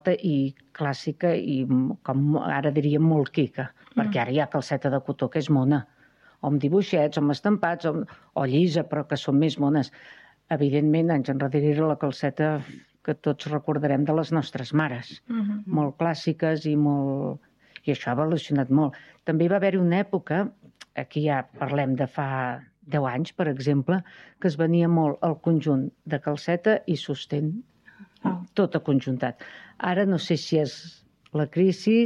i clàssica i, com ara diríem, molt quica, perquè ara hi ha calceta de cotó que és mona, o amb dibuixets, o amb estampats, o llisa, però que són més mones. Evidentment, anys enrere era la calceta que tots recordarem de les nostres mares, molt clàssiques i molt... I això ha evolucionat molt. També va haver-hi una època, aquí ja parlem de fa 10 anys, per exemple, que es venia molt el conjunt de calceta i sostén, tot aconjuntat. Ara no sé si és la crisi,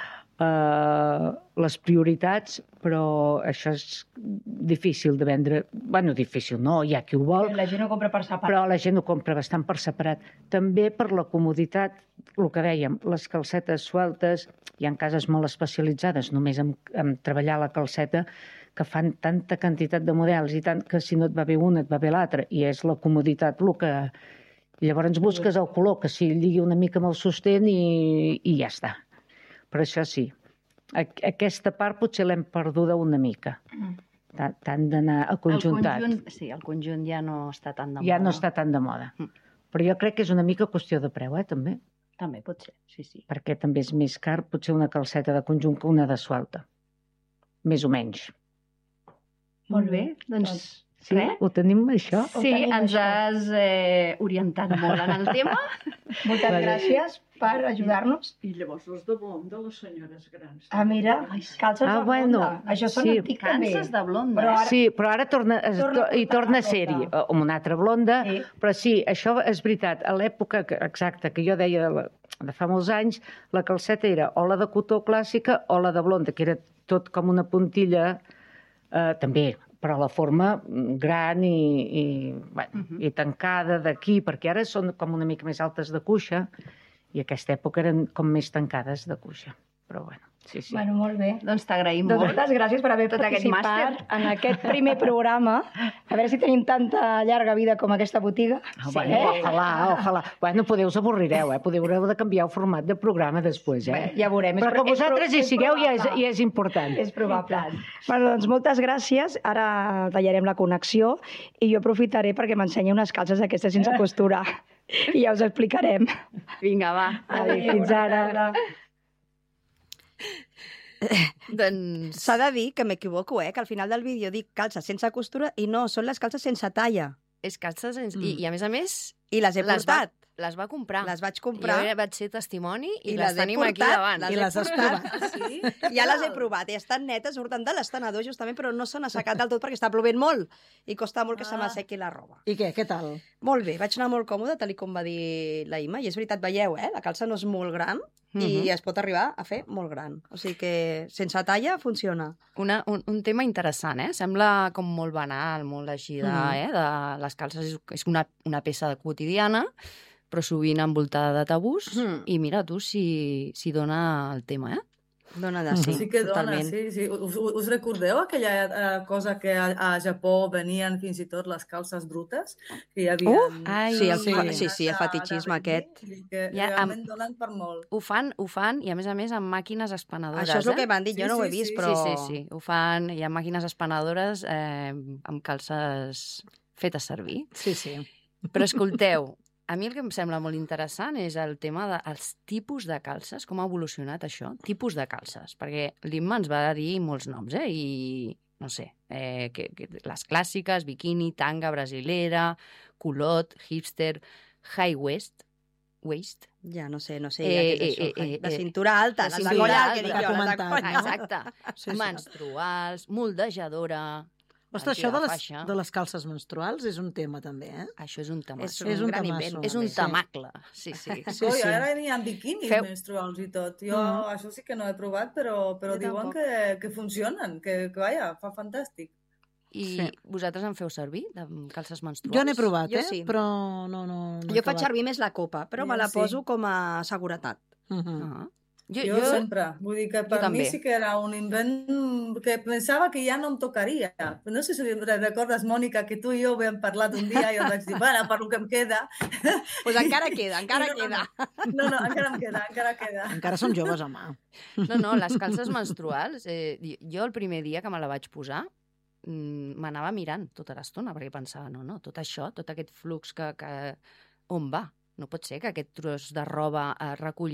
les prioritats, però això és difícil de vendre. Bueno, difícil no, hi ha qui ho vol. La gent ho compra per separat. Però la gent ho compra bastant per separat. També per la comoditat, el que dèiem, les calcetes sueltes, hi ha cases molt especialitzades només en treballar la calceta, que fan tanta quantitat de models i tant que si no et va bé una et va bé l'altra, i és la comoditat el que... Llavors busques el color que s'hi lligui una mica amb el sostén i ja està. Però això sí, aquesta part potser l'hem perduda una mica. Tant d'anar aconjuntat. Sí, el conjunt ja no està tan de moda. Ja no està tan de moda. Però jo crec que és una mica qüestió de preu, també. També pot ser, sí. Perquè també és més car potser una calceta de conjunt que una de suelta. Més o menys. Molt bé, doncs... Sí, ho tenim, això? Sí, ens has orientat molt en el tema. Moltes gràcies per ajudar-nos. I llavors els de blond de les senyores grans. Mira, calces de blonda. Això són antic també. Calces de blonda. Sí, però ara torna a ser-hi amb una altra blonda. Però sí, això és veritat. A l'època exacta que jo deia de fa molts anys, la calceta era o la de cotó clàssica o la de blonda, que era tot com una puntilla també, però la forma gran i tancada d'aquí, perquè ara són com una mica més altes de cuixa i aquesta època eren com més tancades de cuixa. Però bueno, sí. Bueno, molt bé. Doncs t'agraïm molt. Moltes gràcies per haver participat en aquest primer programa. A veure si tenim tanta llarga vida com aquesta botiga. Bueno, ojalà. Bueno, us avorrireu, podeu de canviar el format de programa després, Ja veurem. Però que vosaltres hi sigueu ja és important. És probable. Bueno, doncs moltes gràcies. Ara tallarem la connexió i jo aprofitaré perquè m'ensenyi unes calces aquestes sense costura. I ja us explicarem. Vinga, va. Fins ara. Doncs s'ha de dir que m'equivoco, que al final del vídeo dic calces sense costura i no, són les calces sense talla. És calces i a més... I les he portat. Les va comprar. Les vaig comprar. Jo vaig ser testimoni i les tenim portat, aquí davant. I les has provat. Sí? Ja les he provat i estan netes, surten de l'estenedor justament, però no s'han assecat del tot perquè està plovent molt i costa molt que se m'assequi la roba. I què tal? Molt bé, vaig anar molt còmode, tal com va dir la Imma, i és veritat, veieu, la calça no és molt gran i es pot arribar a fer molt gran. O sigui que sense talla funciona. Un tema interessant, Sembla com molt banal, molt així de les calces, és una peça quotidiana, però sovint envoltada de tabús, i mira tu si dona el tema, Dona de sí, sí que dona, totalment. sí. Us recordeu aquella cosa que a Japó venien fins i tot les calces brutes? Que hi havia... Sí, el fetichisme aquest. Que realment donen per molt. Ho fan, i a més amb màquines espanadores. Això és el que m'han dit, jo no ho he vist, però... Sí, ho fan, hi ha màquines espanadores amb calces fetes servir. Sí. Però escolteu, a mi el que em sembla molt interessant és el tema dels tipus de calces, com ha evolucionat això, tipus de calces, perquè l'Imma ens va dir molts noms, i no sé, les clàssiques, biquini, tanga, brasilera, culot, hipster, high waist, ja no sé, què és això. La cintura alta, la colla, que dic jo, la colla. Exacte, menstruals, moldejadora... Ostres, això de les calces menstruals és un tema, també, Això és un temasso. És un gran invent. És un temacle. Sí. Ara n'hi ha biquinis menstruals i tot. Jo això sí que no he provat, però diuen que funcionen, que vaja, fa fantàstic. I vosaltres en feu servir, de calces menstruals? Jo n'he provat, però no... Jo faig servir més la copa, però me la poso com a seguretat. Jo sempre. Vull dir que per mi sí que era un invent que pensava que ja no em tocaria. No sé si recordes, Mònica, que tu i jo vam parlat un dia i em vaig dir, bueno, per lo que em queda... Doncs encara queda. No, encara queda. Encara som joves, home. No, les calces menstruals, jo el primer dia que me la vaig posar, m'anava mirant tota l'estona, perquè pensava, no, tot això, tot aquest flux que on va? no pot ser que aquest tros de roba reculli